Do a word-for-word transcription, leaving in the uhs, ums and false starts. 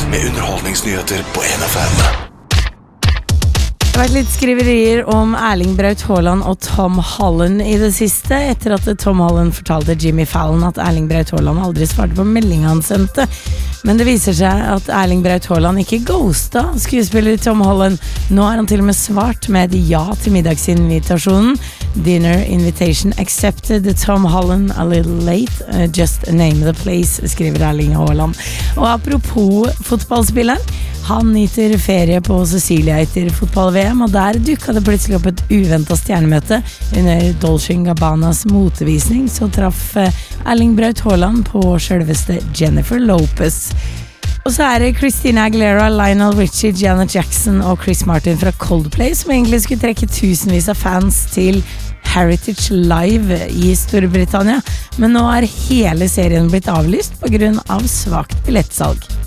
med underholdningsnyheter på N F M. Det har vært litt skriverier om Erling Braut Haaland og Tom Holland i det siste, etter at Tom Holland fortalte Jimmy Fallon at Erling Braut Haaland aldri svarte på meldingen han sendte. Men det viser seg at Erling Braut Haaland ikke ghosta skuespiller Tom Holland. Nå har han til og med svart med et ja til middagsinvitasjonen. Dinner invitation accepted. Tom Holland a little late. Uh, just name the place, skriver Erling Haaland. Og apropos fotballspilleren, han nyter ferie på Cecilia etter fotball-V M, og der dukket det plutselig opp et uventet stjernemøte. Under Dolce and Gabbanas motevisning så traff Erling Braut Haaland på selveste Jennifer Lopez. Og så er det Christina Aguilera, Lionel Richie, Janet Jackson og Chris Martin fra Coldplay som egentlig skulle trekke tusenvis av fans til Heritage Live i Storbritannia, men nå er hele serien blitt avlyst på grunn av svakt billettsalg.